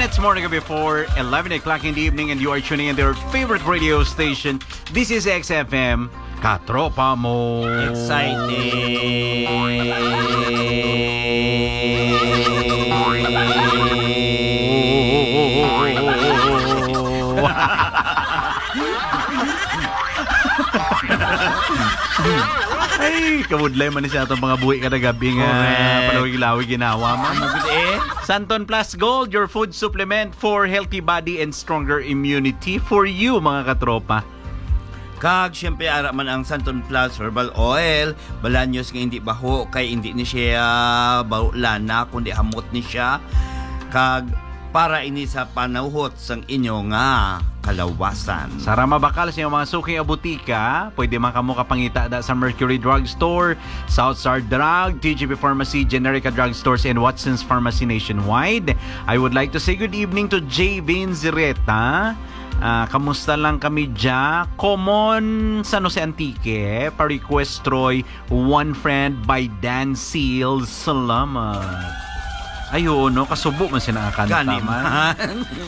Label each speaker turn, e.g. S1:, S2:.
S1: minutes more before 11 o'clock in the evening, and you are tuning in to your favorite radio station. This is XFM, Katropa mo. Ay, kamudlay man siya itong mga buhi kada gabi nga palawig-lawig ginawa man. Santon Plus Gold, your food supplement for healthy body and stronger immunity for you, mga katropa.
S2: Kag syempre ara man ang Santon Plus Herbal Oil, balanyos nga hindi baho kay hindi ni siya lana kundi hamot ni siya. Kag para ini sa panauhot sang inyo nga kalawasan.
S1: Sa mabakal sa mga suking abutika, pwede man kamo kapangita da sa Mercury Drugstore, Southstar Drug, TGP Pharmacy, Generica Drugstores, and Watson's Pharmacy nationwide. I would like to say good evening to J. Vinzireta. Kamusta lang kami dyan? Common San Jose Antique, pa-request Troy, One Friend by Dan Seals. Salamat. Ayun, no? Kasubo man sinakanta man.